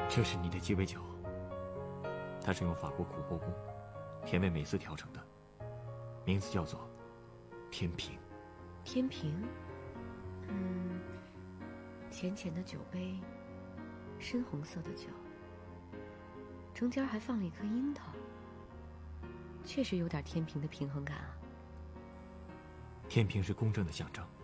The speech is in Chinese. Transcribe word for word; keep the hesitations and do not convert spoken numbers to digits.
这是你的鸡尾酒，它是用法国苦藿木、甜美美思调成的，名字叫做天平。 天平，嗯，浅浅的酒杯，深红色的酒，中间还放了一颗樱桃，确实有点天平的平衡感啊。 天平是公正的象征，